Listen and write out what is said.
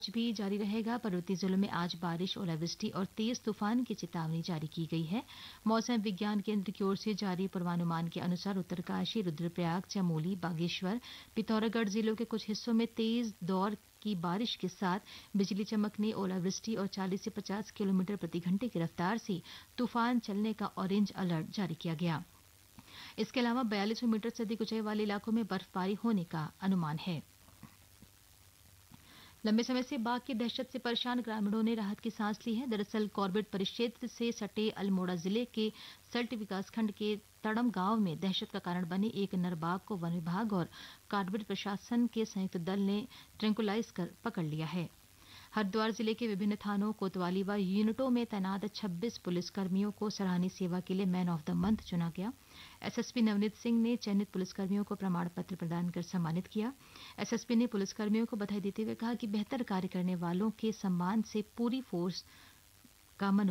आज भी जारी रहेगा। पर्वतीय जिलों में आज बारिश, ओलावृष्टि और तेज तूफान की चेतावनी जारी की गई है। मौसम विज्ञान केंद्र की ओर से जारी पूर्वानुमान के अनुसार उत्तरकाशी, रुद्रप्रयाग, चमोली, बागेश्वर, पिथौरागढ़ जिलों के कुछ हिस्सों में तेज दौर की बारिश के साथ बिजली चमकने, ओलावृष्टि और 40 से 50 किलोमीटर प्रति घंटे की रफ्तार से तूफान चलने का ऑरेंज अलर्ट जारी किया गया। इसके अलावा 4200 मीटर से अधिक ऊंचाई वाले इलाकों में बर्फबारी होने का अनुमान है। लंबे समय से बाघ की दहशत से परेशान ग्रामीणों ने राहत की सांस ली है। दरअसल कॉर्बेट परिक्षेत्र से सटे अल्मोड़ा जिले के सल्ट विकासखंड के तड़म गांव में दहशत का कारण बने एक नर बाघ को वन विभाग और कॉर्बेट प्रशासन के संयुक्त दल ने ट्रैंकुलाइज कर पकड़ लिया है। हरिद्वार जिले के विभिन्न थानों, कोतवाली व यूनिटों में तैनात 26 पुलिसकर्मियों को सराहनीय सेवा के लिए मैन ऑफ द मंथ चुना गया। एसएसपी नवनीत सिंह ने चयनित पुलिसकर्मियों को प्रमाण पत्र प्रदान कर सम्मानित किया। एसएसपी ने पुलिसकर्मियों को बधाई देते हुए कहा कि बेहतर कार्य करने वालों के सम्मान से पूरी फोर्स का